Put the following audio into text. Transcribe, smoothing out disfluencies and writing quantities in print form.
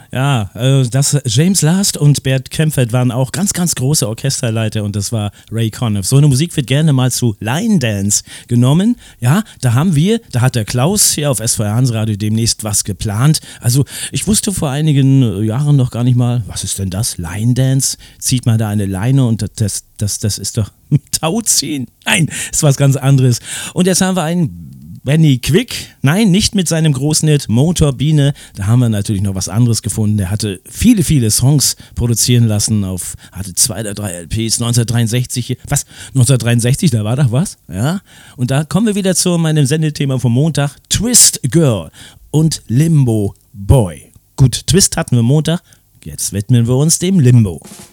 Ja, das James Last und Bert Kaempfert waren auch ganz, ganz große Orchesterleiter und das war Ray Conniff. So eine Musik wird gerne mal zu Line Dance genommen. Ja, da hat der Klaus hier auf SWR Hansradio demnächst was geplant. Also ich wusste vor einigen Jahren noch gar nicht mal, was ist denn das? Line Dance? Zieht man da eine Leine und das ist doch Tauziehen? Nein, ist was ganz anderes. Und jetzt haben wir einen Benny Quick, nein, nicht mit seinem großen Hit Motorbiene, da haben wir natürlich noch was anderes gefunden. Der hatte viele, viele Songs produzieren lassen, hatte 2 oder 3 LPs, 1963, was? 1963, da war doch was? Ja, und da kommen wir wieder zu meinem Sendethema vom Montag, Twist Girl und Limbo Boy. Gut, Twist hatten wir Montag, jetzt widmen wir uns dem Limbo.